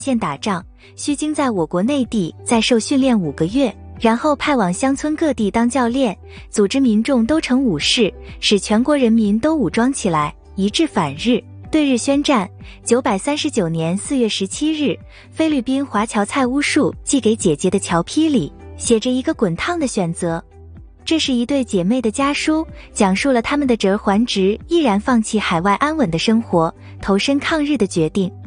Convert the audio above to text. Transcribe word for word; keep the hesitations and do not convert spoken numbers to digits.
线打仗，须经在我国内地再受训练五个月，然后派往乡村各地当教练，组织民众都成武士，使全国人民都武装起来，一致反日，对日宣战。九百三十九年四月十七日，菲律宾华侨蔡乌树寄给姐姐的侨批里，写着一个滚烫的选择。这是一对姐妹的家书，讲述了他们的侄儿还侄毅然放弃海外安稳的生活，投身抗日的决定。